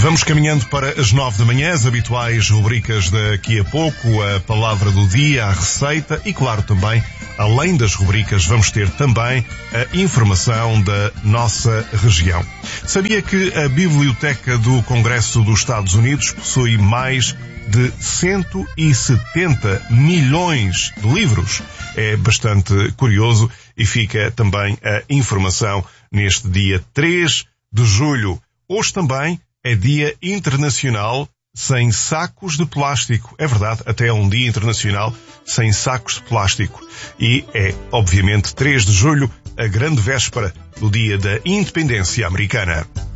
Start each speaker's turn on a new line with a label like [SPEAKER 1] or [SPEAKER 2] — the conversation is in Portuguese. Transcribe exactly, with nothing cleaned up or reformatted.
[SPEAKER 1] Vamos caminhando para as nove da manhã, as habituais rubricas daqui a pouco, a palavra do dia, a receita e, claro, também, além das rubricas, vamos ter também a informação da nossa região. Sabia que a Biblioteca do Congresso dos Estados Unidos possui mais de cento e setenta milhões de livros? É bastante curioso e fica também a informação neste dia três de julho. Hoje também é Dia Internacional Sem Sacos de Plástico. É verdade, até é um Dia Internacional Sem Sacos de Plástico. E é, obviamente, três de julho, a grande véspera do Dia da Independência Americana.